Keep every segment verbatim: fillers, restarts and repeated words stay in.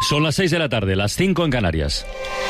Son las seis de la tarde, las cinco en Canarias.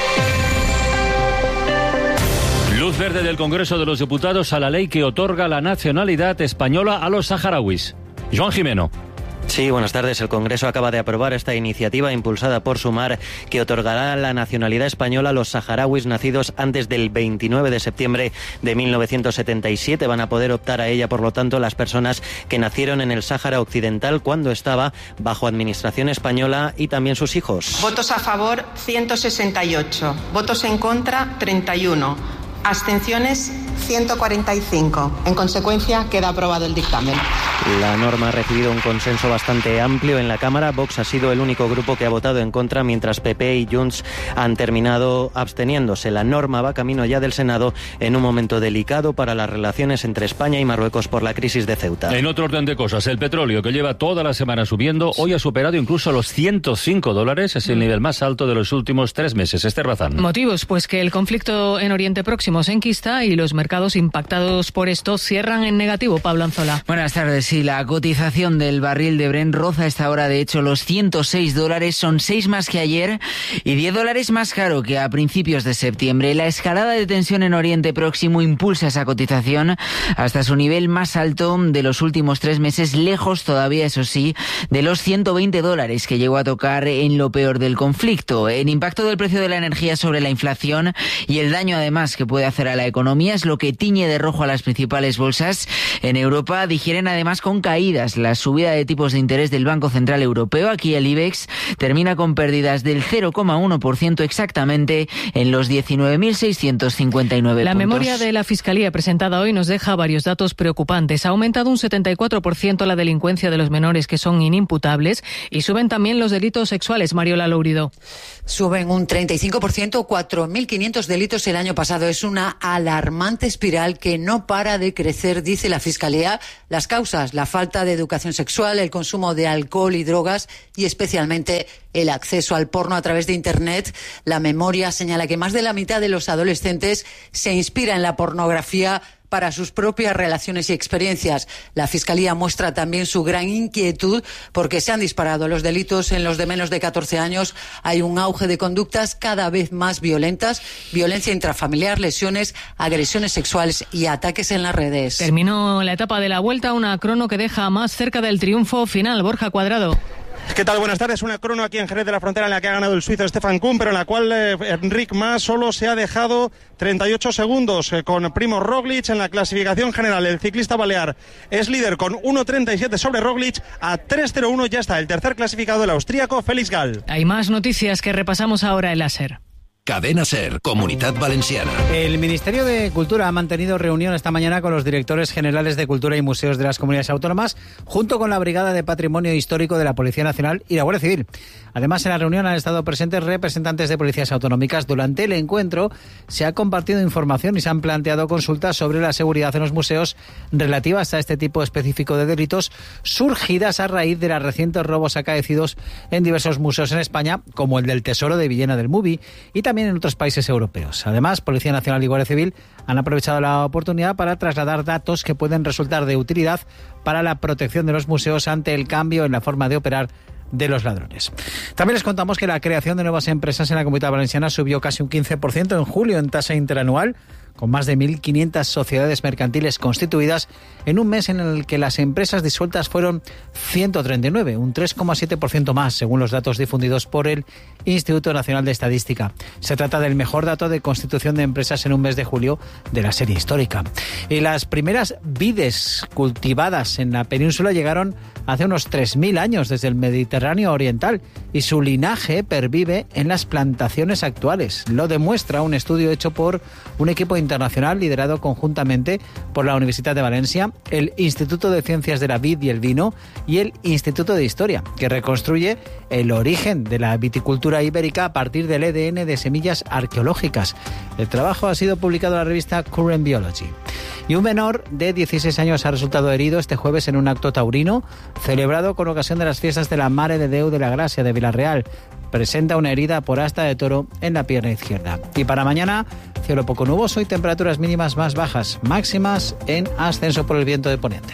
Luz verde del Congreso de los Diputados a la ley que otorga la nacionalidad española a los saharauis. Joan Jimeno. Sí, buenas tardes. El Congreso acaba de aprobar esta iniciativa impulsada por Sumar que otorgará la nacionalidad española a los saharauis nacidos antes del veintinueve de septiembre de mil novecientos setenta y siete. Van a poder optar a ella, por lo tanto, las personas que nacieron en el Sáhara Occidental cuando estaba bajo administración española y también sus hijos. Votos a favor, ciento sesenta y ocho. Votos en contra, treinta y uno. Abstenciones, ciento cuarenta y cinco. En consecuencia, queda aprobado el dictamen. La norma ha recibido un consenso bastante amplio en la Cámara. Vox ha sido el único grupo que ha votado en contra, mientras P P y Junts han terminado absteniéndose. La norma va camino ya del Senado en un momento delicado para las relaciones entre España y Marruecos por la crisis de Ceuta. En otro orden de cosas, el petróleo, que lleva toda la semana subiendo, hoy ha superado incluso los ciento cinco dólares. Es el nivel más alto de los últimos tres meses. Esther Razán. Motivos, pues que el conflicto en Oriente Próximo se enquista y los mercados impactados por esto cierran en negativo. Pablo Anzola. Buenas tardes. Sí, la cotización del barril de Brent roza a esta hora, de hecho, los ciento seis dólares. Son seis más que ayer y diez dólares más caro que a principios de septiembre. La escalada de tensión en Oriente Próximo impulsa esa cotización hasta su nivel más alto de los últimos tres meses, lejos todavía, eso sí, de los ciento veinte dólares que llegó a tocar en lo peor del conflicto. El impacto del precio de la energía sobre la inflación y el daño además que puede hacer a la economía es lo que tiñe de rojo a las principales bolsas. En Europa digieren además con caídas la subida de tipos de interés del Banco Central Europeo. Aquí el IBEX termina con pérdidas del cero coma uno por ciento exactamente en los diecinueve mil seiscientos cincuenta y nueve La puntos. memoria de la Fiscalía presentada hoy nos deja varios datos preocupantes. Ha aumentado un setenta y cuatro por ciento la delincuencia de los menores que son inimputables y suben también los delitos sexuales. Mariola Lourido. Suben un treinta y cinco por ciento, cuatro mil quinientos delitos el año pasado. Es una alarmante espiral que no para de crecer, dice la Fiscalía. Las causas, la falta de educación sexual, el consumo de alcohol y drogas y especialmente el acceso al porno a través de Internet. La memoria señala que más de la mitad de los adolescentes se inspira en la pornografía para sus propias relaciones y experiencias. La Fiscalía muestra también su gran inquietud porque se han disparado los delitos en los de menos de catorce años. Hay un auge de conductas cada vez más violentas, violencia intrafamiliar, lesiones, agresiones sexuales y ataques en las redes. Terminó la etapa de la Vuelta, una crono que deja más cerca del triunfo final. Borja Cuadrado. ¿Qué tal? Buenas tardes. Una crono aquí en Jerez de la Frontera en la que ha ganado el suizo Stefan Kuhn, pero en la cual eh, Enric Mas solo se ha dejado treinta y ocho segundos eh, con Primo Roglic en la clasificación general. El ciclista balear es líder con uno treinta y siete sobre Roglic. A tres cero uno ya está el tercer clasificado, el austríaco Félix Gall. Hay más noticias que repasamos ahora en la SER. Cadena SER, Comunidad Valenciana. El Ministerio de Cultura ha mantenido reunión esta mañana con los directores generales de Cultura y Museos de las comunidades autónomas, junto con la Brigada de Patrimonio Histórico de la Policía Nacional y la Guardia Civil. Además, en la reunión han estado presentes representantes de policías autonómicas. Durante el encuentro se ha compartido información y se han planteado consultas sobre la seguridad en los museos relativas a este tipo específico de delitos, surgidas a raíz de los recientes robos acaecidos en diversos museos en España, como el del Tesoro de Villena del Mubi, y también también en otros países europeos. Además, Policía Nacional y Guardia Civil han aprovechado la oportunidad para trasladar datos que pueden resultar de utilidad para la protección de los museos ante el cambio en la forma de operar de los ladrones. También les contamos que la creación de nuevas empresas en la Comunidad Valenciana subió casi un quince por ciento en julio en tasa interanual, con más de mil quinientas sociedades mercantiles constituidas en un mes en el que las empresas disueltas fueron ciento treinta y nueve, un tres coma siete por ciento más, según los datos difundidos por el Instituto Nacional de Estadística. Se trata del mejor dato de constitución de empresas en un mes de julio de la serie histórica. Y las primeras vides cultivadas en la península llegaron hace unos tres mil años desde el Mediterráneo oriental y su linaje pervive en las plantaciones actuales. Lo demuestra un estudio hecho por un equipo internacional liderado conjuntamente por la Universidad de Valencia, el Instituto de Ciencias de la Vid y el Vino y el Instituto de Historia, que reconstruye el origen de la viticultura ibérica a partir del A D N de semillas arqueológicas. El trabajo ha sido publicado en la revista Current Biology. Y un menor de dieciséis años ha resultado herido este jueves en un acto taurino celebrado con ocasión de las fiestas de la Mare de Déu de la Gracia de Villarreal. Presenta una herida por asta de toro en la pierna izquierda. Y para mañana, cielo poco nuboso y temperaturas mínimas más bajas, máximas en ascenso por el viento de poniente.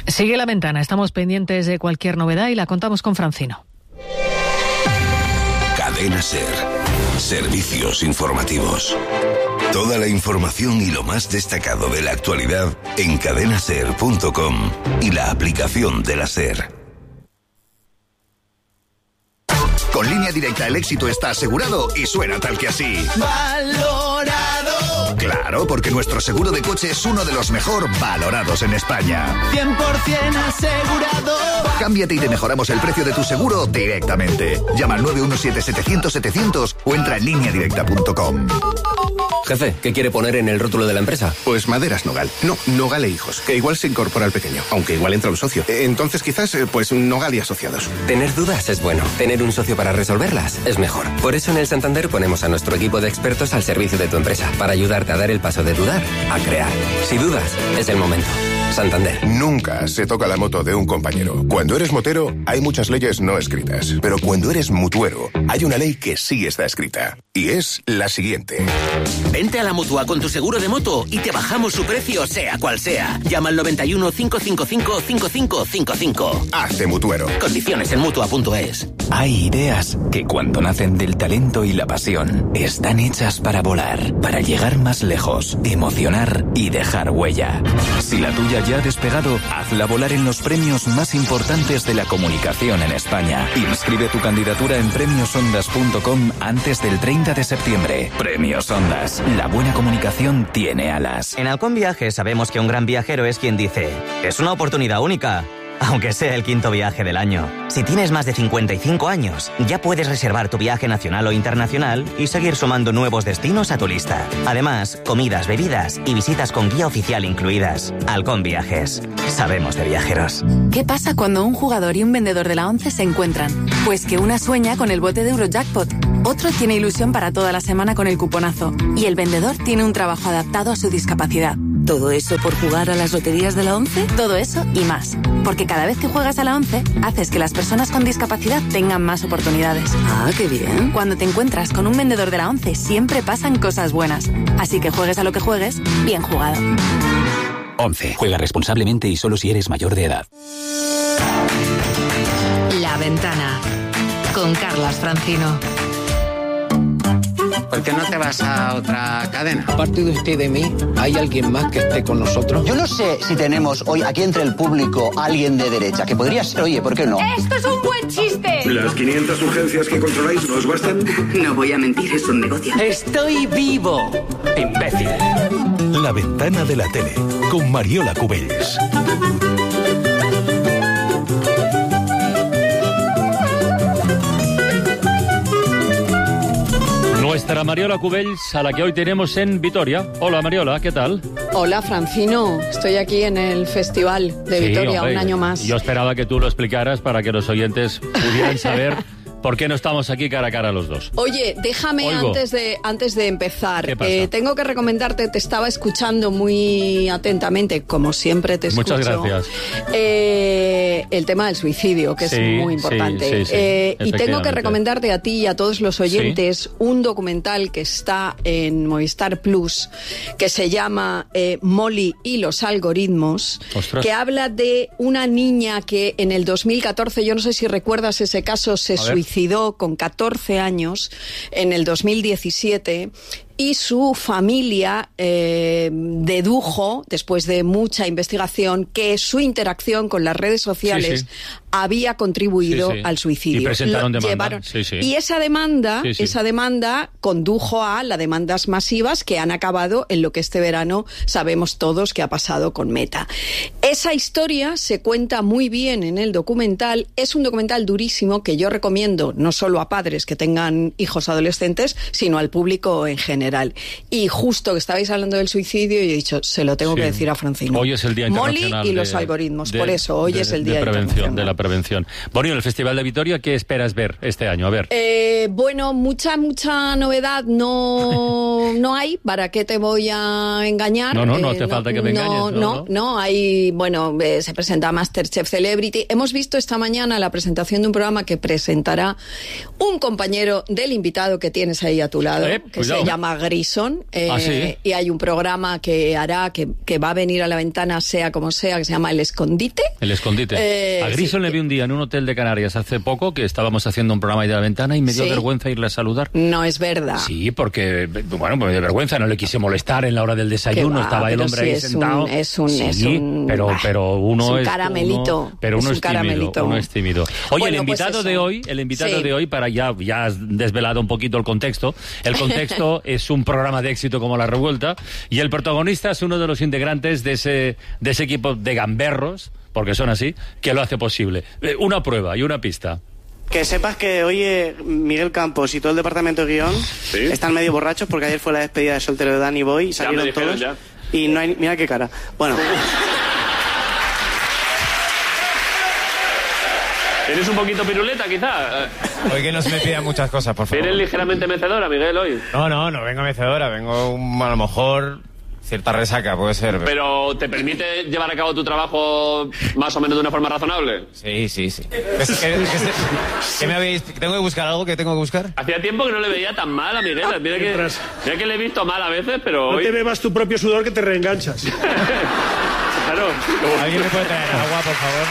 Sigue La Ventana, estamos pendientes de cualquier novedad y la contamos con Francino. Cadena SER. Servicios informativos. Toda la información y lo más destacado de la actualidad en cadena ser punto com y la aplicación de la SER. Con Línea Directa el éxito está asegurado y suena tal que así. Valorado. Claro, porque nuestro seguro de coche es uno de los mejor valorados en España. cien por ciento asegurado. Cámbiate y te mejoramos el precio de tu seguro directamente. Llama al nueve uno siete, setecientos, setecientos o entra en línea directa punto com. Jefe, ¿qué quiere poner en el rótulo de la empresa? Pues Maderas Nogal. No, Nogal e Hijos, que igual se incorpora al pequeño, aunque igual entra un socio. Entonces quizás, pues Nogal y Asociados. Tener dudas es bueno. Tener un socio para resolverlas es mejor. Por eso en el Santander ponemos a nuestro equipo de expertos al servicio de tu empresa, para ayudarte a dar el paso de dudar a crear. Si dudas, es el momento. Santander. Nunca se toca la moto de un compañero. Cuando eres motero, hay muchas leyes no escritas. Pero cuando eres mutuero, hay una ley que sí está escrita. Y es la siguiente. Vente a la Mutua con tu seguro de moto y te bajamos su precio, sea cual sea. Llama al noventa y uno, cinco cinco cinco, cinco cinco cinco cinco. Hazte mutuero. Condiciones en mutua punto es. Hay ideas que cuando nacen del talento y la pasión, están hechas para volar, para llegar más lejos, emocionar y dejar huella. Si la tuya ya ha despegado, hazla volar en los premios más importantes de la comunicación en España. Inscribe tu candidatura en premios ondas punto com antes del treinta de septiembre. Premios Ondas. La buena comunicación tiene alas. En Halcón Viajes sabemos que un gran viajero es quien dice: es una oportunidad única, aunque sea el quinto viaje del año. Si tienes más de cincuenta y cinco años, ya puedes reservar tu viaje nacional o internacional y seguir sumando nuevos destinos a tu lista. Además, comidas, bebidas y visitas con guía oficial incluidas. Halcón Viajes. Sabemos de viajeros. ¿Qué pasa cuando un jugador y un vendedor de la ONCE se encuentran? Pues que una sueña con el bote de Eurojackpot, otro tiene ilusión para toda la semana con el cuponazo y el vendedor tiene un trabajo adaptado a su discapacidad. ¿Todo eso por jugar a las loterías de la ONCE? Todo eso y más. Porque cada vez que juegas a la ONCE, haces que las personas con discapacidad tengan más oportunidades. Ah, qué bien. Cuando te encuentras con un vendedor de la ONCE, siempre pasan cosas buenas. Así que juegues a lo que juegues, bien jugado. ONCE. Juega responsablemente y solo si eres mayor de edad. La Ventana. Con Carlas Francino. ¿Por qué no te vas a otra cadena? Aparte de usted y de mí, ¿hay alguien más que esté con nosotros? Yo no sé si tenemos hoy aquí entre el público alguien de derecha, que podría ser, oye, ¿por qué no? ¡Esto es un buen chiste! ¿Las quinientas urgencias que controláis nos bastan? No voy a mentir, es un negocio. ¡Estoy vivo! ¡Imbécil! La Ventana de la Tele, con Mariola Cubells. Nuestra Mariola Cubells, a la que hoy tenemos en Vitoria. Hola Mariola, ¿qué tal? Hola Francino, estoy aquí en el Festival de Sí, Vitoria, hombre, un año más. Yo esperaba que tú lo explicaras para que los oyentes pudieran saber por qué no estamos aquí cara a cara los dos. Oye, déjame Oigo. antes de antes de empezar, ¿Qué pasa? eh, tengo que recomendarte, te estaba escuchando muy atentamente, como siempre te escucho. Muchas gracias. Eh, el tema del suicidio, que Sí, es muy sí, importante. sí, sí, Eh, y tengo que efectivamente. recomendarte a ti y a todos los oyentes un documental que está en Movistar Plus, que se llama eh, Molly y los algoritmos, Ostras. que habla de una niña que en el dos mil catorce, yo no sé si recuerdas ese caso, se A ver. suicidó con catorce años en el dos mil diecisiete. Y su familia eh, dedujo, después de mucha investigación, que su interacción con las redes sociales Sí, sí. había contribuido Sí, sí. al suicidio. Y presentaron Lo demanda. llevaron- Sí, sí. Y esa demanda, Sí, sí. esa demanda condujo a las demandas masivas que han acabado en lo que este verano sabemos todos que ha pasado con Meta. Esa historia se cuenta muy bien en el documental. Es un documental durísimo que yo recomiendo no solo a padres que tengan hijos adolescentes, sino al público en general. Y justo que estabais hablando del suicidio, yo he dicho, se lo tengo Sí. que decir a Francino. Hoy es el Día Internacional Molly y los de- algoritmos, de- por eso hoy de- es el de Día prevención, Internacional. de la prevención. Bueno, y en el Festival de Vitoria, ¿qué esperas ver este año? A ver. Eh, bueno, mucha, mucha novedad no, no hay. ¿Para qué te voy a engañar? No, no, no Eh, hace falta que me engañes, No, no, no, no. no, hay, bueno, eh, se presenta MasterChef Celebrity. Hemos visto esta mañana la presentación de un programa que presentará un compañero del invitado que tienes ahí a tu lado, eh, que cuidado. se llama Grison. Eh, ¿Ah, sí? Y hay un programa que hará, que, que va a venir a la ventana, sea como sea, que se llama El Escondite. El Escondite. Eh, a Grison sí. le vi un día en un hotel de Canarias hace poco que estábamos haciendo un programa ahí de la ventana y me dio Sí. vergüenza irle a saludar. No es verdad. Sí, porque, bueno, pues me dio vergüenza, no le quise molestar en la hora del desayuno, va, estaba el pero hombre sí, ahí es sentado. un- es un- sí, es un- pero, bah, pero uno es un es caramelito, uno- pero es uno un es, tímido, caramelito. uno es tímido. Oye, Bueno, el pues invitado eso. de hoy, el invitado Sí. de hoy, para ya, ya has desvelado un poquito el contexto, el contexto es un programa de éxito como La Revuelta, y el protagonista es uno de los integrantes de ese, de ese equipo de gamberros, porque son así, que lo hace posible. Eh, Una prueba y una pista. Que sepas que hoy eh, Miguel Campos y todo el departamento de guión están medio borrachos porque ayer fue la despedida de soltero de Danny Boy y salieron me dijeron todos. Y no hay, mira qué cara. Bueno. ¿Tienes un poquito piruleta, quizá? Hoy que no se me pidan muchas cosas, por favor. ¿Eres ligeramente mecedora, Miguel, hoy? No, no, no vengo mecedora, vengo un- a lo mejor cierta resaca, puede ser. ¿Pero te permite llevar a cabo tu trabajo más o menos de una forma razonable? Sí, sí, sí. ¿Qué, qué- qué- qué me habéis... ¿Tengo que buscar algo que tengo que buscar? Hacía tiempo que no le veía tan mal a Miguel. Mira que, mira que le he visto mal a veces, pero No hoy... te bebas tu propio sudor que te reenganchas. Claro. ¿Alguien me puede traer agua, por favor?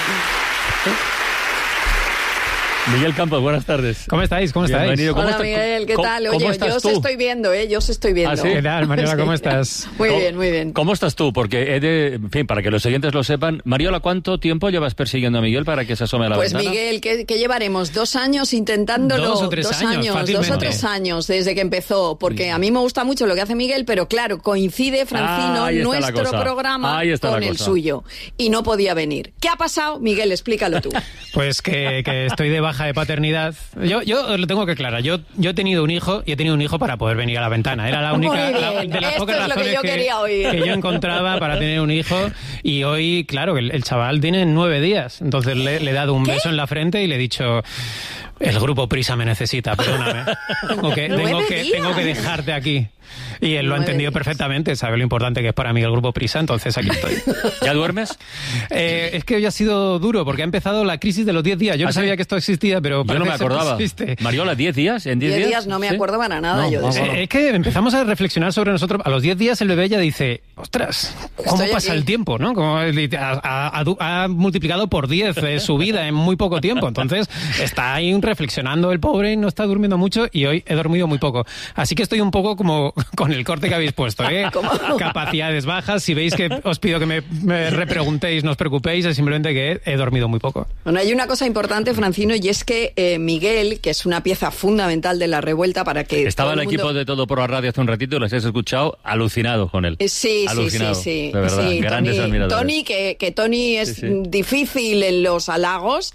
Miguel Campos, buenas tardes. ¿Cómo estáis? ¿Cómo estáis? Bienvenido. ¿Cómo Hola está- Miguel, ¿qué cómo- tal? cómo Oye, estás yo os tú? estoy viendo, ¿eh? Yo os estoy viendo. ¿Ah, sí? ¿Qué tal, Mariola? Sí. ¿Cómo estás? Muy ¿Cómo- bien, muy bien. ¿Cómo estás tú? Porque he de, en fin, para que los oyentes lo sepan, Mariola, ¿cuánto tiempo llevas persiguiendo a Miguel para que se asome a la Pues ventana? Miguel, ¿qué, qué llevaremos? ¿Dos años intentándolo? Dos o tres años, dos fácilmente. o tres años desde que empezó. Porque a mí me gusta mucho lo que hace Miguel, pero claro, coincide, Francino, Ah, ahí está la nuestro cosa. programa Ahí está la con el cosa. suyo. Y no podía venir. ¿Qué ha pasado? Miguel, explícalo tú. Pues que, que estoy de baja de paternidad. Yo, yo lo tengo que aclarar. Yo, yo he tenido un hijo y he tenido un hijo para poder venir a la ventana. Era la única Muy la- bien. de las Esto pocas es lo que razones yo quería oír. que yo encontraba para tener un hijo. Y hoy, claro, el, el chaval tiene nueve días. Entonces le, le he dado un beso en la frente y le he dicho... El grupo Prisa me necesita, perdóname. Tengo que, tengo Nueve que, días. tengo que dejarte aquí. Y él lo ha Nueve entendido días. perfectamente, sabe lo importante que es para mí el grupo Prisa, entonces aquí estoy. ¿Ya duermes? Eh, es que hoy ha sido duro, porque ha empezado la crisis de los diez días. Yo no ¿Ah, sí? sabía que esto existía, pero Yo no me parece ser que acordaba. existe. Mariola, ¿diez días? ¿En diez Diez días? días no me ¿Sí? acuerdo para nada No, yo de vamos. eso. Eh, es que empezamos a reflexionar sobre nosotros. A los diez días el bebé ya dice, ostras, ¿cómo Estoy pasa aquí. el tiempo? ¿No? Como ha, ha- ha- ha multiplicado por diez eh, su vida en muy poco tiempo. Entonces está ahí reflexionando el pobre y no está durmiendo mucho y hoy he dormido muy poco. Así que estoy un poco como con el corte que habéis puesto, ¿eh? Capacidades bajas. Si veis que os pido que me, me repreguntéis, no os preocupéis, es simplemente que he, he dormido muy poco. Bueno, hay una cosa importante, Francino, y es que eh, Miguel, que es una pieza fundamental de la revuelta para que Estaba todo el el equipo mundo... de Todo por la Radio hace un ratito y los has escuchado alucinado con él. Eh, Sí, sí, Alucinado, sí, sí. de verdad, Sí, grandes Tony, admiradores. Tony, que, que Tony es Sí, sí. difícil en los halagos,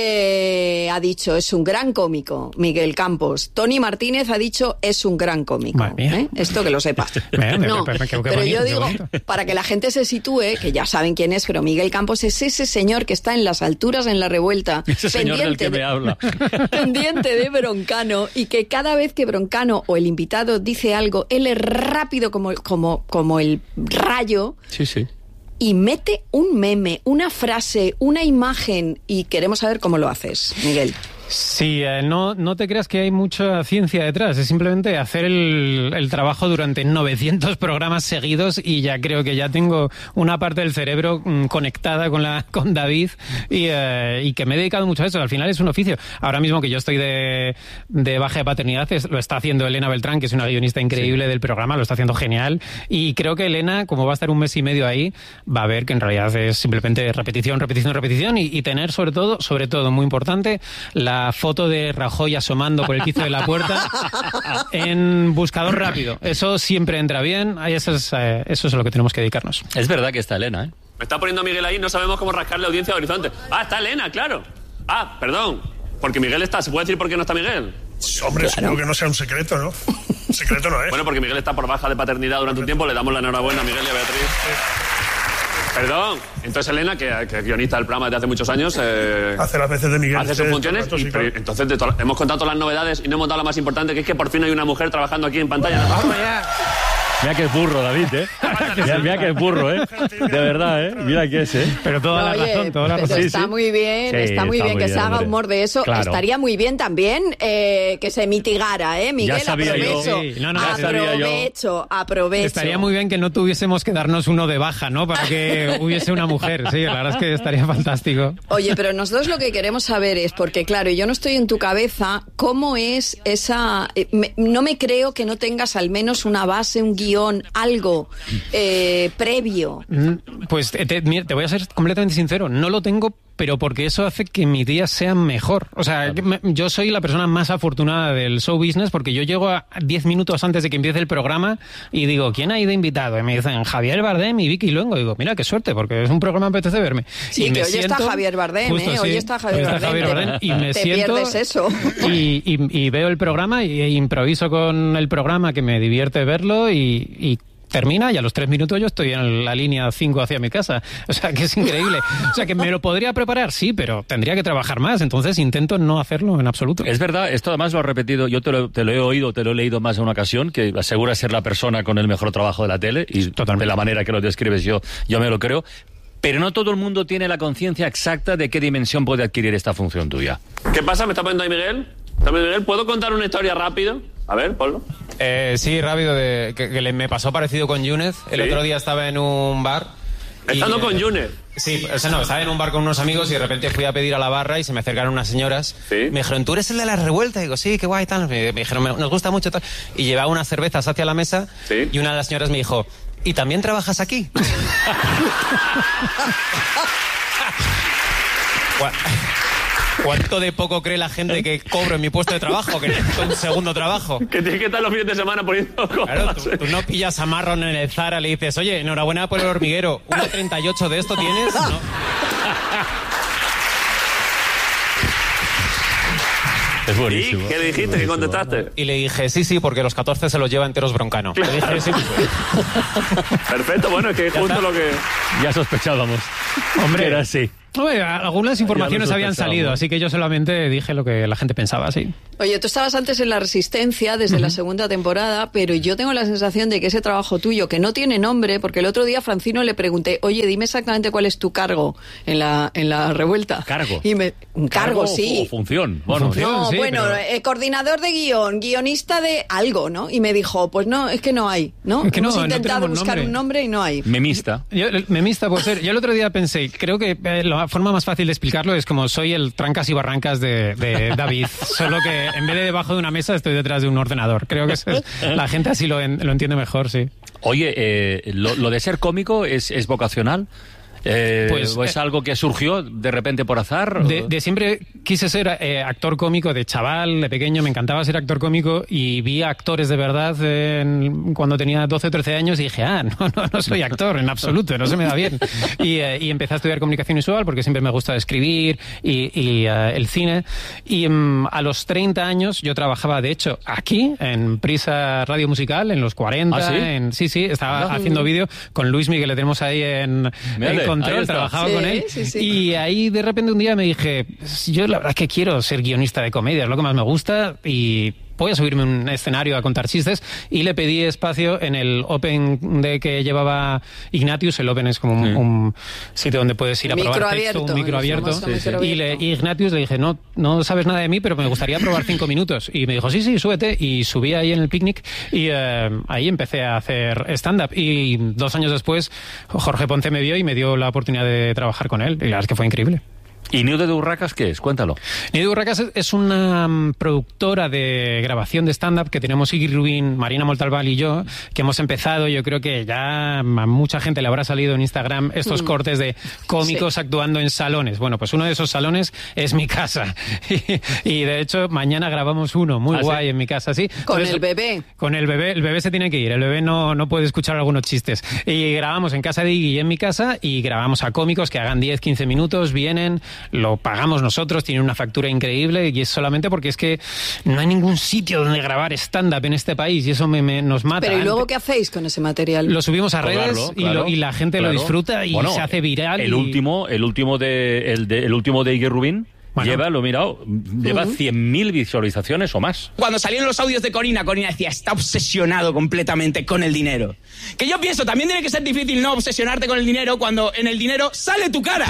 eh, ha dicho, es un gran cómico, Miguel Campos. Tony Martínez ha dicho, es un gran cómico. Madre mía. ¿eh? Esto que lo sepas. Me- me- No, me- me- qué- qué pero bonito, yo qué digo, bonito. para que la gente se sitúe, que ya saben quién es, pero Miguel Campos es ese señor que está en las alturas en la revuelta, Ese señor del que de- me habla. pendiente de Broncano, y que cada vez que Broncano o el invitado dice algo, él es rápido como, como, como el rayo Sí, sí. y mete un meme, una frase, una imagen, y queremos saber cómo lo haces, Miguel. Sí, eh, no, no te creas que hay mucha ciencia detrás, es simplemente hacer el, el trabajo durante novecientos programas seguidos y ya creo que ya tengo una parte del cerebro mm, conectada con la con David y, eh, y que me he dedicado mucho a eso. Al final es un oficio. Ahora mismo que yo estoy de, de baja de paternidad, es- lo está haciendo Elena Beltrán, que es una guionista increíble Sí. del programa, lo está haciendo genial y creo que Elena, como va a estar un mes y medio ahí, va a ver que en realidad es simplemente repetición, repetición, repetición y, y tener sobre todo, sobre todo, muy importante, la foto de Rajoy asomando por el quicio de la puerta en buscador rápido. Eso siempre entra bien, ahí eso es, eh, eso es a lo que tenemos que dedicarnos. Es verdad que está Elena, ¿eh? Me está poniendo Miguel ahí, no sabemos cómo rascarle audiencia a Horizonte. Ah, está Elena, claro. Ah, perdón. Porque Miguel está. ¿Se puede decir por qué no está Miguel? Hombre, supongo que no sea un secreto, ¿no? Secreto no es. Bueno, porque Miguel está por baja de paternidad durante un tiempo. Le damos la enhorabuena a Miguel y a Beatriz. Perdón. Entonces Elena, que, que es guionista del programa desde hace muchos años... Eh, Hace las veces de Miguel. hace sus Sí, funciones. todo el Y, rato, sí, pero, entonces de to- hemos contado todas las novedades y no hemos dado la más importante, que es que por fin hay una mujer trabajando aquí en pantalla. Vamos ya. Mira que es burro, David, ¿eh? Mira, mira que es burro, ¿eh? De verdad, ¿eh? Mira que es, ¿eh? Pero toda No, la oye, razón, toda la pero razón. está Sí, sí. muy bien, Sí, está muy está bien muy que bien, se haga hombre. humor de eso. Claro. Estaría muy bien también eh, que se mitigara, ¿eh, Miguel? Ya sabía yo. aprovecho, Sí, no, no, ya sabía yo. aprovecho, aprovecho. Estaría muy bien que no tuviésemos que darnos uno de baja, ¿no? Para que hubiese una mujer. Sí, la verdad es que estaría fantástico. Oye, pero nosotros lo que queremos saber es, porque claro, yo no estoy en tu cabeza, ¿cómo es esa...? eh, me- no me creo que no tengas al menos una base, un guión, algo eh, previo. Mm, Pues te, te- mira, te voy a ser completamente sincero, no lo tengo, pero porque eso hace que mis días sean mejor. O sea, que me- yo soy la persona más afortunada del show business porque yo llego a diez minutos antes de que empiece el programa y digo, ¿quién ha ido invitado? Y me dicen, Javier Bardem y Vicky Luengo. Y digo, mira, qué suerte, porque es un programa que apetece verme. Sí, Y que me hoy está siento- Javier Bardem, Justo, ¿eh? Hoy sí, está Javier hoy Bardem. Javier Te- Bardem y me te siento... pierdes eso. Y, y- y veo el programa y, e improviso con el programa, que me divierte verlo y... y termina y a los tres minutos yo estoy en la línea cinco hacia mi casa. O sea, que es increíble. O sea, que me lo podría preparar, sí, pero tendría que trabajar más. Entonces intento no hacerlo en absoluto. Es verdad, esto además lo he repetido, yo te lo, te lo he oído, te lo he leído más de una ocasión, que asegura ser la persona con el mejor trabajo de la tele, y Totalmente. de la manera que lo describes yo, yo me lo creo. Pero no todo el mundo tiene la conciencia exacta de qué dimensión puede adquirir esta función tuya. ¿Qué pasa? ¿Me está poniendo ahí Miguel? ¿Está poniendo Miguel? ¿Puedo contar una historia rápido? A ver, ponlo. Eh, sí, rápido, de, que, que le- me pasó parecido con Yunez. El Sí. otro día estaba en un bar. y, Estando eh, con Yunez. Sí, o sea, no, estaba en un bar con unos amigos y de repente fui a pedir a la barra y se me acercaron unas señoras. Sí. Me dijeron, ¿tú eres el de la revuelta? Y digo, sí, qué guay, tal. Me, me dijeron, "Me- nos gusta mucho, tal". Y llevaba unas cervezas hacia la mesa Sí. y una de las señoras me dijo, ¿y también trabajas aquí? Gua- ¿Cuánto de poco cree la gente que cobro en mi puesto de trabajo? Que necesito un segundo trabajo. Que tienes que estar los fines de semana poniendo Claro, cosas. tú, tú no pillas a Marron en el Zara, le dices, oye, enhorabuena por el hormiguero, ¿uno treinta y ocho de esto tienes? No. Es ¿Y buenísimo. qué le dijiste? ¿Qué contestaste? Y le dije, sí, sí, porque los catorce se los lleva enteros Broncano. Le dije, sí, Perfecto, bueno, es que es justo lo que... Ya sospechábamos. Hombre, que era así. Hombre, algunas informaciones Ya lo habían sospechábamos. salido, así que yo solamente dije lo que la gente pensaba, sí. Oye, tú estabas antes en La Resistencia desde la segunda temporada, pero yo tengo la sensación de que ese trabajo tuyo, que no tiene nombre, porque el otro día a Francino le pregunté, oye, dime exactamente cuál es tu cargo en la, en la revuelta. ¿Cargo? Y me, un cargo, o- sí. O función. Bueno, Función. No, sí, bueno, pero- eh, coordinador de guión, guionista de algo, ¿no? Y me dijo, pues no, es que no hay, ¿no? Es que no, Hemos no intentado tenemos buscar nombre. un nombre y no hay. memista. Yo, el memista puede ser. Yo el otro día pensé, creo que eh, la forma más fácil de explicarlo es como soy el trancas y barrancas de, de David, solo que en vez de debajo de una mesa estoy detrás de un ordenador. Creo que eso es- la gente así lo, en- lo entiende mejor, sí. Oye, eh, lo, lo de ser cómico es, es vocacional. Eh, Pues, ¿O es eh, algo que surgió de repente por azar? De, ¿O? de siempre quise ser eh, actor cómico de chaval, de pequeño, me encantaba ser actor cómico y vi a actores de verdad en- cuando tenía doce o trece años y dije, ah, no, no, no soy actor en absoluto, no se me da bien. Y, eh, y empecé a estudiar comunicación visual porque siempre me gusta escribir y, y, eh, el cine. Y mm, a los treinta años yo trabajaba, de hecho, aquí, en Prisa Radio Musical, en los cuarenta. ¿Ah, sí? En, sí, sí, estaba Ah. haciendo vídeo con Luismi, que le tenemos ahí en, Mírale, en ahí control, está. trabajaba Sí, con él. sí, sí. Y ahí de repente un día me dije, yo la verdad es que quiero ser guionista de comedia, es lo que más me gusta y voy a subirme a un escenario a contar chistes y le pedí espacio en el Open de que llevaba Ignatius. El Open es como un, Sí. un sitio donde puedes ir a Micro probar abierto, texto, un micro el abierto. famoso micro Y, le, abierto. y Ignatius le dije, no, no sabes nada de mí, pero me gustaría probar cinco minutos. Y me dijo, sí, sí, súbete. Y subí ahí en el picnic y eh, ahí empecé a hacer stand-up. Y dos años después Jorge Ponce me vio y me dio la oportunidad de trabajar con él. Y la verdad es que fue increíble. ¿Y Nido de Urracas qué es? Cuéntalo. Nido de Urracas es- es una mm, productora de grabación de stand-up que tenemos Iggy Rubin, Marina Montalbán y yo, que hemos empezado, yo creo que ya a mucha gente le habrá salido en Instagram estos Mm. cortes de cómicos Sí. actuando en salones. Bueno, pues uno de esos salones es mi casa. Y, y, de hecho mañana grabamos uno muy ¿Ah, sí? guay en mi casa, sí. Con Entonces, el bebé. Con el bebé, el bebé se tiene que ir, el bebé no, no puede escuchar algunos chistes. Y grabamos en casa de Iggy y en mi casa y grabamos a cómicos que hagan diez, quince minutos, vienen, lo pagamos nosotros, tienen una factura increíble y es solamente porque es que no hay ningún sitio donde grabar stand-up en este país y eso me, me- nos mata. Pero ¿y luego Antes- qué hacéis con ese material? Lo subimos a redes Colgarlo, y, claro, lo- y la gente claro. lo disfruta y Bueno, se hace viral. El y- último, el último de, el de, el último de Iggy Rubin Bueno. Lleva, lo he mirado, lleva Uh-huh. cien mil visualizaciones o más. Cuando salieron los audios de Corina, Corina decía, está obsesionado completamente con el dinero. Que yo pienso, también tiene que ser difícil no obsesionarte con el dinero cuando en el dinero sale tu cara.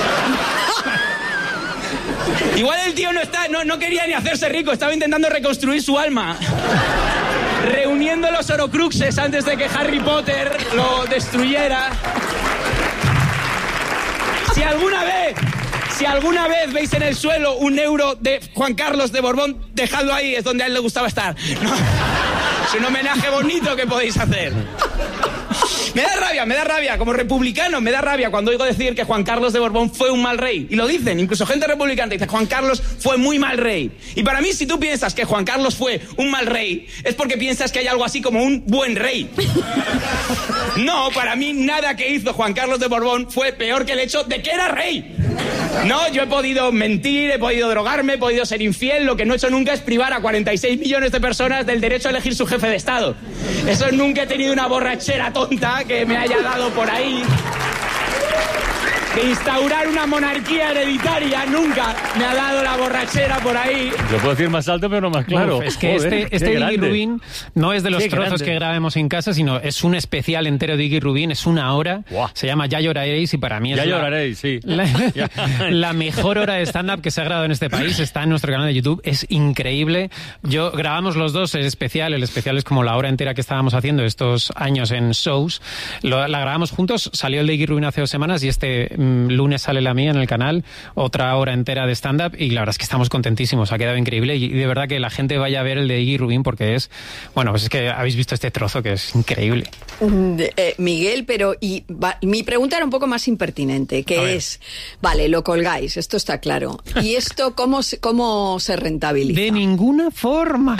Igual el tío no, está, no, no quería ni hacerse rico, estaba intentando reconstruir su alma. Reuniendo los Horcruxes antes de que Harry Potter lo destruyera. Si alguna vez... Si alguna vez veis en el suelo un euro de Juan Carlos de Borbón, dejadlo ahí, es donde a él le gustaba estar. No, es un homenaje bonito que podéis hacer. Me da rabia, me da rabia, como republicano, me da rabia cuando oigo decir que Juan Carlos de Borbón fue un mal rey. Y lo dicen, incluso gente republicana dice, Juan Carlos fue muy mal rey. Y para mí, si tú piensas que Juan Carlos fue un mal rey, es porque piensas que hay algo así como un buen rey. No, para mí nada que hizo Juan Carlos de Borbón fue peor que el hecho de que era rey. No, yo he podido mentir, he podido drogarme, he podido ser infiel, lo que no he hecho nunca es privar a cuarenta y seis millones de personas del derecho a elegir su jefe de Estado. Eso nunca he tenido una borrachera tonta que me haya dado por ahí. De instaurar una monarquía hereditaria, nunca me ha dado la borrachera por ahí. Lo puedo decir más alto, pero no más claro. Uf, es que Joder, este, este qué Iggy grande. Rubin no es de los Qué trozos grande. que grabemos en casa, sino es un especial entero de Iggy Rubin, es una hora. Buah. Se llama Ya lloraréis y para mí es Ya la, lloraréis, sí. la, la mejor hora de stand-up que se ha grabado en este país. Está en nuestro canal de YouTube, es increíble. Yo grabamos los dos el especial, el especial es como la hora entera que estábamos haciendo estos años en shows. Lo, la grabamos juntos, salió el de Iggy Rubin hace dos semanas y este mm, lunes sale la mía en el canal, otra hora entera de stand-up y la verdad es que estamos contentísimos, ha quedado increíble y de verdad que la gente vaya a ver el de Iggy Rubin porque es, bueno, pues es que habéis visto este trozo que es increíble. De- eh, Miguel, pero y va- mi pregunta era un poco más impertinente, que es, vale, lo colgáis, esto está claro. ¿Y esto cómo se, cómo se rentabiliza? De ninguna forma.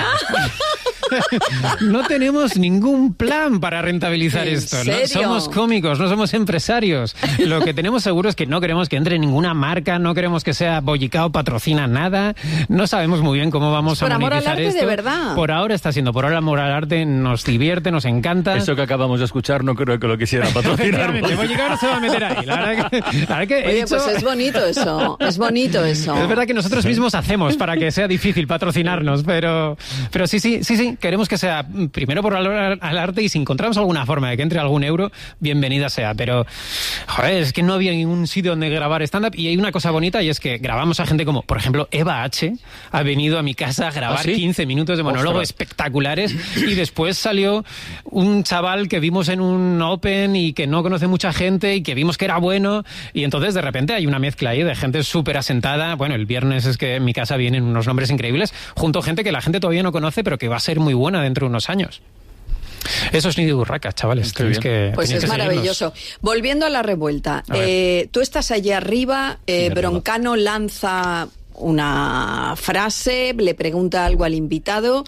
No tenemos ningún plan para rentabilizar ¿En esto. No serio? somos cómicos, no somos empresarios. Lo que tenemos seguro es que no queremos que entre ninguna marca, no queremos que sea Bollicao patrocina nada. No sabemos muy bien cómo vamos Por a amor al monetizar arte, esto. de verdad. Por ahora está siendo por ahora amor al arte, nos divierte, nos encanta. Eso que acabamos de escuchar no creo que lo quisiera patrocinar. Efectivamente, Bollicao no se va a meter ahí. La verdad que, la verdad que he Oye, dicho- pues es bonito eso, es bonito eso. Es verdad que nosotros mismos hacemos para que sea difícil patrocinarnos, pero, pero sí, sí, sí, sí, queremos que sea primero por valor al, al arte y si encontramos alguna forma de que entre algún euro, bienvenida sea. Pero, joder, es que no había ningún sitio donde grabar stand-up y hay una cosa bonita y es que grabamos a gente como, por ejemplo, Eva H. ha venido a mi casa a grabar ¿Ah, sí? quince minutos de monólogo Ostras. espectaculares y después salió un chaval que vimos en un Open y que no conoce mucha gente y que vimos que era bueno y entonces de repente hay una mezcla ahí de gente súper asentada. Bueno, el viernes es que en mi casa vienen unos nombres increíbles junto a gente que la gente todavía no conoce pero que va a ser muy buena dentro de unos años. Eso es Nido Burraca, chavales. Tenéis que, Pues tenéis es que seguirnos. maravilloso. Volviendo a la revuelta, A ver. eh, tú estás allí arriba, eh, arriba. Broncano lanza una frase, le pregunta algo al invitado.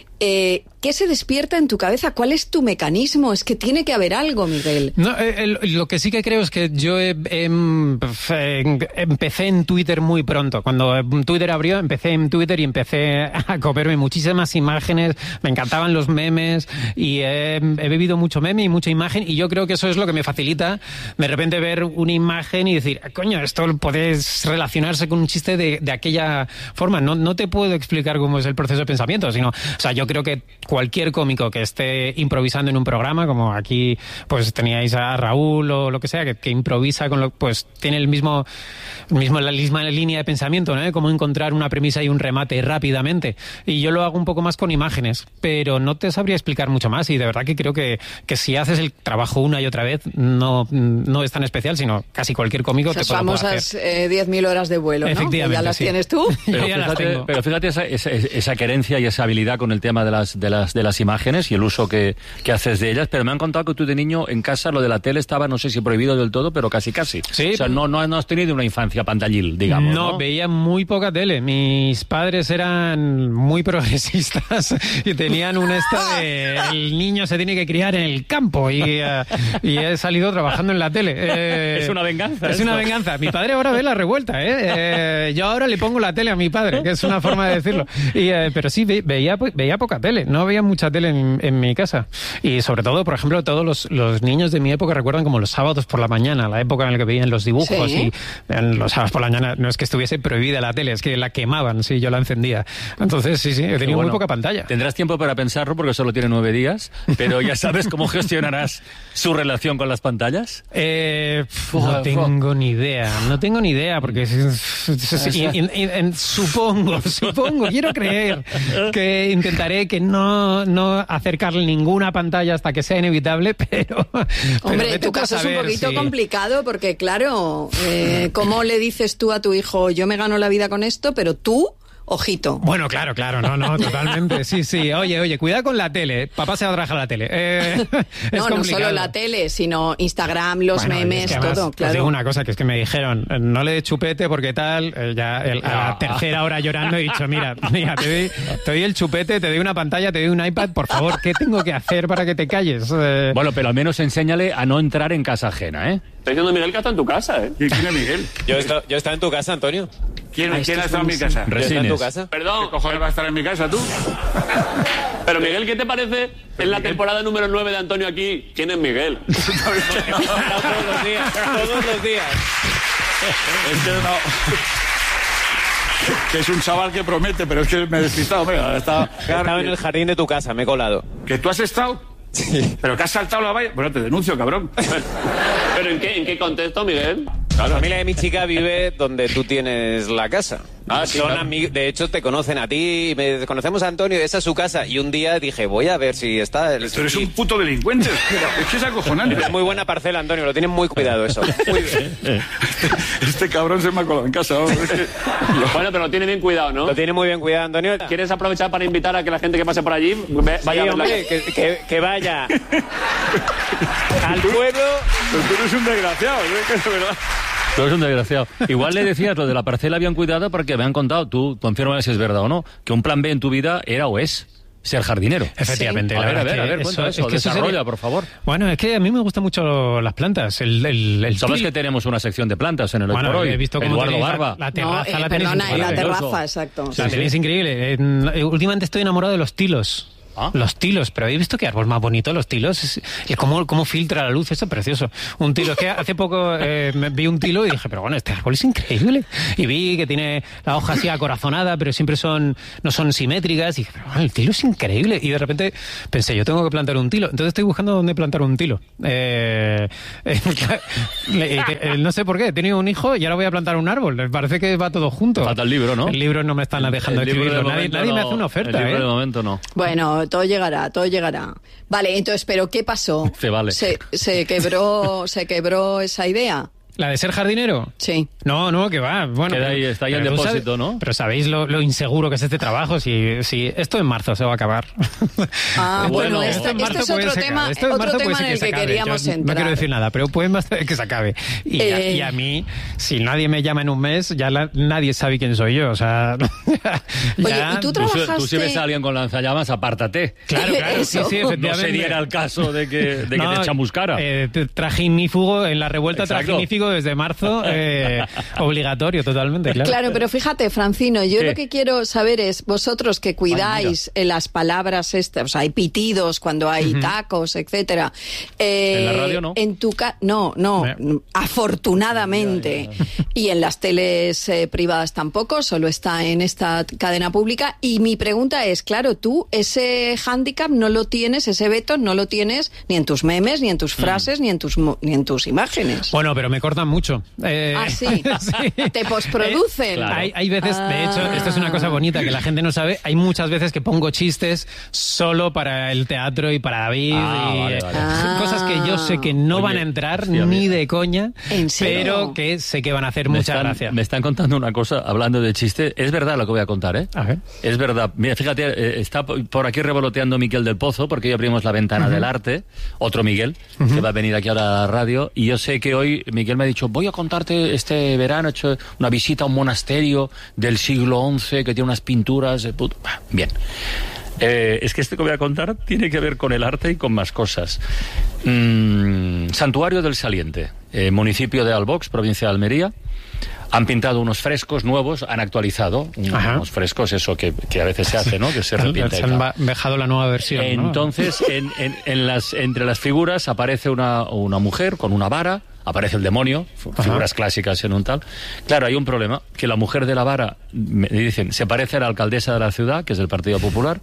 Eh, ¿Qué se despierta en tu cabeza? ¿Cuál es tu mecanismo? Es que tiene que haber algo, Miguel. No, eh, el- lo que sí que creo es que yo he- em, em, empecé en Twitter muy pronto. Cuando em, Twitter abrió, empecé en Twitter y empecé a comerme muchísimas imágenes. Me encantaban los memes y he, he bebido mucho meme y mucha imagen y yo creo que eso es lo que me facilita de repente ver una imagen y decir, coño, esto puedes relacionarse con un chiste de, de aquella forma. No, no te puedo explicar cómo es el proceso de pensamiento, sino, o sea, yo creo que cualquier cómico que esté improvisando en un programa, como aquí pues teníais a Raúl o lo que sea, que, que improvisa con lo, pues tiene el mismo, el mismo la misma línea de pensamiento, ¿no? Cómo encontrar una premisa y un remate rápidamente. Y yo lo hago un poco más con imágenes, pero no te sabría explicar mucho más y de verdad que creo que, que si haces el trabajo una y otra vez no, no es tan especial, sino casi cualquier cómico te Esas puede famosas hacer. eh, diez mil horas de vuelo, ¿no? Efectivamente, Que ya las sí. tienes tú. Pero Ya las fíjate, tengo. pero fíjate esa, esa, esa querencia y esa habilidad con el tema de las, de las, de las imágenes y el uso que, que haces de ellas. Pero me han contado que tú de niño en casa lo de la tele estaba, no sé si prohibido del todo, pero casi casi. Sí. O sea, no, no, no has tenido una infancia pantallil, digamos. No, No, veía muy poca tele. Mis padres eran muy progresistas y tenían una esta de el niño se tiene que criar en el campo y, eh, y he salido trabajando en la tele. Eh, Es una venganza Es esto. una venganza. Mi padre ahora ve la revuelta, ¿eh? Eh, yo ahora le pongo la tele a mi padre, que es una forma de decirlo. Y, eh, pero sí, ve- veía, veía poca tele. No, había mucha tele en, en mi casa. Y sobre todo, por ejemplo, todos los, los niños de mi época recuerdan como los sábados por la mañana, la época en la que veían los dibujos. Sí. Y en los sábados por la mañana no es que estuviese prohibida la tele, es que la quemaban si yo la encendía. Entonces, sí, sí, he tenido bueno, muy poca pantalla. Tendrás tiempo para pensarlo porque solo tiene nueve días, pero ya sabes cómo gestionarás su relación con las pantallas. Eh, no tengo ni idea, no tengo ni idea, porque y, y, y, y, supongo, supongo, quiero creer que intentaré que no, no acercarle ninguna pantalla hasta que sea inevitable, pero... Hombre, pero tu caso es un poquito si... complicado porque, claro, eh, ¿cómo le dices tú a tu hijo, yo me gano la vida con esto, pero tú... Ojito. Bueno, claro, claro, no, no, totalmente, sí, sí. Oye, oye, cuidado con la tele, papá se va a trabajar la tele. Eh, no, no solo la tele, sino Instagram, los bueno, memes, es que además, todo, claro. Os digo una cosa, que es que me dijeron, no le des chupete porque tal, eh, ya el, a la tercera hora llorando he dicho, mira, mira, te doy, te doy el chupete, te doy una pantalla, te doy un iPad, por favor, ¿qué tengo que hacer para que te calles? Eh... Bueno, pero al menos enséñale a no entrar en casa ajena, ¿eh? Está diciendo Miguel que está en tu casa, ¿eh? ¿Quién es Miguel? Yo he estado, yo he estado en tu casa, Antonio. ¿Quién, ¿quién ha estado en mi casa? ¿Está en tu casa? Perdón. ¿Qué cojones va a estar en mi casa, tú? Pero Miguel, ¿qué te parece en la temporada número nueve de Antonio aquí? ¿Quién es Miguel? Todos los días, todos los días. Es que no... Que es un chaval que promete, pero es que me he despistado. Mira, está... He estado en el jardín de tu casa, me he colado. ¿Que tú has estado? Sí. ¿Pero que has saltado la valla? Bueno, te denuncio, cabrón. ¿Pero en qué, en qué contexto, Miguel? La familia de mi chica vive donde tú tienes la casa. Ah, sí, Son claro. amig- de hecho, te conocen a ti, me conocemos a Antonio, esa es su casa. Y un día dije, voy a ver si está... El... Pero eres un puto delincuente. Es que es acojonante. Es muy buena parcela, Antonio, lo tienen muy cuidado eso. Muy bien. Este, este cabrón se me ha colado en casa. ¿No? Es que... Bueno, pero lo tiene bien cuidado, ¿no? Lo tiene muy bien cuidado, Antonio. ¿Quieres aprovechar para invitar a que la gente que pase por allí ve- vaya Sí, a ver la... hombre, que, que, que vaya al pueblo... Pero tú eres un desgraciado, ¿eh? Que es verdad. Tú eres un desgraciado. Igual le decías lo de la parcela bien cuidada porque me han contado, tú confirma si es verdad o no, que un plan B en tu vida era o es ser jardinero. Efectivamente. Sí. A la ver, a verdad ver, a que ver, cuenta eso- eso, es que eso desarrolla, sería- por favor. Bueno, es que a mí me gustan mucho las plantas. El, el, el Sabes tulip. que tenemos una sección de plantas en el Hoy Bueno, por Hoy. he visto cómo Eduardo tenéis la- Barba. La, No, terraza eh, la tenéis perdona, en la increíble. terraza, exacto. La Sí, tenéis sí. increíble. En- eh, últimamente estoy enamorado de los tilos. ¿Ah? Los tilos, pero ¿habéis visto qué árbol más bonito? Los tilos, es, es cómo, cómo filtra la luz, eso es precioso. Un tilo, es que hace poco eh, me vi un tilo y dije, pero bueno, este árbol es increíble. Y vi que tiene la hoja así acorazonada, pero siempre son no son simétricas. Y dije, pero bueno, el tilo es increíble. Y de repente pensé, yo tengo que plantar un tilo. Entonces estoy buscando dónde plantar un tilo. Eh, eh, eh, no sé por qué, he tenido un hijo y ahora voy a plantar un árbol. Me parece que va todo junto. Falta el libro, ¿no? El libro no me están dejando El libro de escribirlo. Nadie, momento nadie me no. hace una oferta, El libro ¿eh? de momento no. Bueno, todo llegará, todo llegará. Vale, entonces, ¿pero qué pasó? Se vale. Se, se quebró, se quebró esa idea. ¿La de ser jardinero? Sí. No, no, que va. Bueno, Queda pero- ahí, está ahí el pero tú depósito, sabes- ¿no? Pero sabéis lo, lo inseguro que es este trabajo. Si, si esto en marzo se va a acabar. Ah, bueno, Bueno, este, Esto en este marzo es puede otro ser que tema, acabe. Esto en otro marzo puede tema ser en el se que acabe. queríamos Yo entrar. No quiero decir nada, pero puede más que se acabe. Y, a, Eh. y a mí, si nadie me llama en un mes, ya la- nadie sabe quién soy yo. O sea, Oye, ya- ¿y tú Tú, si- trabajaste? tú si ves a alguien con lanzallamas, apártate. Claro, claro, sí, Eso. sí, No efectivamente. se diera el caso de que, de que No, te chamuscara. eh, te- traje ignífugo en la revuelta, Exacto. traje ignífugo desde marzo, eh, obligatorio totalmente, claro. Claro, pero fíjate, Francino, yo ¿Qué? lo que quiero saber es, vosotros que cuidáis en las palabras estas, o sea, hay pitidos cuando hay tacos, etcétera. Eh, En la radio no. En tu ca no, no, Eh. afortunadamente. Y en las teles eh, privadas tampoco, solo está en esta cadena pública. Y mi pregunta es, claro, tú ese hándicap no lo tienes, ese veto no lo tienes ni en tus memes, ni en tus frases, ni en tus mo- ni en tus imágenes. Bueno, pero me cortan mucho. Eh, Ah, sí. Te postproducen. Eh, Claro. hay, hay veces, de hecho, Ah. esto es una cosa bonita que la gente no sabe, hay muchas veces que pongo chistes solo para el teatro y para David. Ah, y, vale, eh, vale. Ah. Cosas que yo sé que no Oye, van a entrar hostia, ni mira. de coña, ¿En serio? pero que sé que van a hacer Me mucha están, gracia. me están contando una cosa, hablando de chiste. Es verdad lo que voy a contar, ¿eh? A ver. Es verdad. Mira, fíjate, eh, está por aquí revoloteando Miquel del Pozo, porque hoy abrimos la ventana Ujú. del arte. Otro Miguel, que va a venir aquí ahora a la radio. Y yo sé que hoy Miguel me ha dicho, voy a contarte este verano, he hecho una visita a un monasterio del siglo once que tiene unas pinturas de puto... Bah, bien. Eh, es que esto que voy a contar tiene que ver con el arte y con más cosas. Mm, Santuario del Saliente, eh, municipio de Albox, provincia de Almería. Han pintado unos frescos nuevos, han actualizado Ajá. unos frescos, eso que, que a veces se hace, ¿no? Que se repite. Se han dejado la nueva versión, ¿no? Entonces, en, en, en las, entre las figuras aparece una, una mujer con una vara, aparece el demonio, figuras Ajá. clásicas en un tal. Claro, hay un problema, que la mujer de la vara, me dicen, se parece a la alcaldesa de la ciudad, que es del Partido Popular,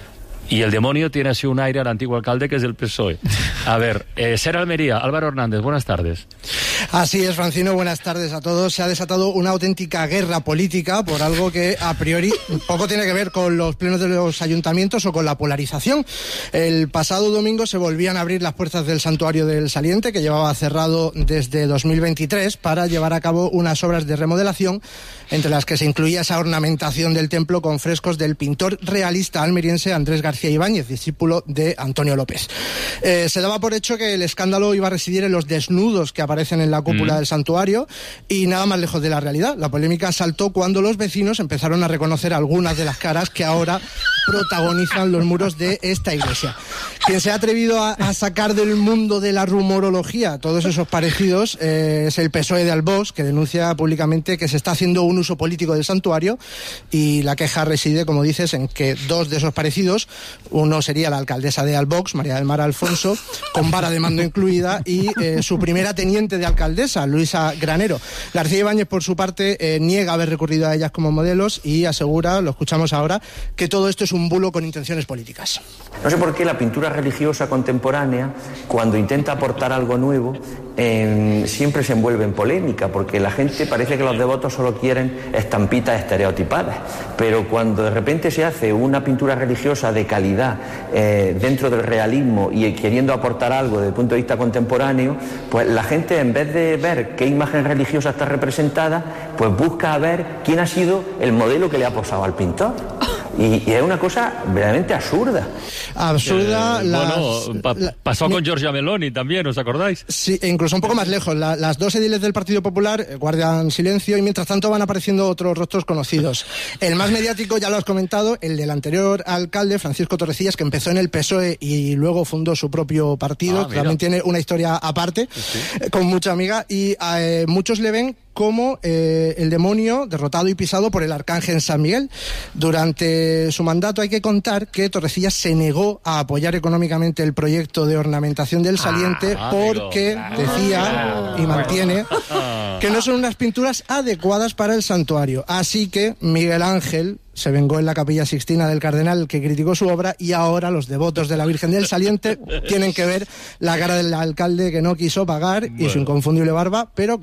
y el demonio tiene así un aire al antiguo alcalde, que es del P S O E. A ver, eh, Ser Almería, Álvaro Hernández, buenas tardes. Así es, Francino, buenas tardes a todos. Se ha desatado una auténtica guerra política por algo que a priori poco tiene que ver con los plenos de los ayuntamientos o con la polarización. El pasado domingo se volvían a abrir las puertas del Santuario del Saliente, que llevaba cerrado desde dos mil veintitrés, para llevar a cabo unas obras de remodelación, entre las que se incluía esa ornamentación del templo con frescos del pintor realista almeriense Andrés García Ibáñez, discípulo de Antonio López. Eh, se daba por hecho que el escándalo iba a residir en los desnudos que aparecen en la cúpula mm. del santuario, y nada más lejos de la realidad. La polémica saltó cuando los vecinos empezaron a reconocer algunas de las caras que ahora protagonizan los muros de esta iglesia. Quien se ha atrevido a, a sacar del mundo de la rumorología todos esos parecidos eh, es el P S O E de Albós, que denuncia públicamente que se está haciendo un uso político del santuario, y la queja reside, como dices, en que dos de esos parecidos, uno sería la alcaldesa de Albós, María del Mar Alfonso, con vara de mando incluida, y eh, su primera teniente de alcaldesa, Luisa Granero. García Ibáñez, por su parte, eh, niega haber recurrido a ellas como modelos y asegura, lo escuchamos ahora, que todo esto es un bulo con intenciones políticas. No sé por qué la pintura religiosa contemporánea, cuando intenta aportar algo nuevo, eh, siempre se envuelve en polémica, porque la gente parece que los devotos solo quieren estampitas estereotipadas, pero cuando de repente se hace una pintura religiosa de calidad eh, dentro del realismo y queriendo aportar algo desde el punto de vista contemporáneo, pues la gente, en vez de ver qué imagen religiosa está representada, pues busca a ver quién ha sido el modelo que le ha posado al pintor. Y, y es una cosa verdaderamente absurda. Absurda. Eh, las, bueno, pa la, pasó me, con Giorgia Meloni también, ¿os acordáis? Sí, e incluso un poco más lejos. La, las dos ediles del Partido Popular guardan silencio y mientras tanto van apareciendo otros rostros conocidos. El más mediático, ya lo has comentado, el del anterior alcalde, Francisco Torrecillas, que empezó en el P S O E y luego fundó su propio partido. Ah, también tiene una historia aparte, sí. eh, con mucha amiga, y eh, muchos le ven como eh, el demonio derrotado y pisado por el arcángel San Miguel. Durante su mandato hay que contar que Torrecillas se negó a apoyar económicamente el proyecto de ornamentación del Saliente ah, porque amigo. decía y mantiene que no son unas pinturas adecuadas para el santuario. Así que Miguel Ángel se vengó en la Capilla Sixtina del cardenal que criticó su obra, y ahora los devotos de la Virgen del Saliente tienen que ver la cara del alcalde que no quiso pagar bueno. y su inconfundible barba, pero con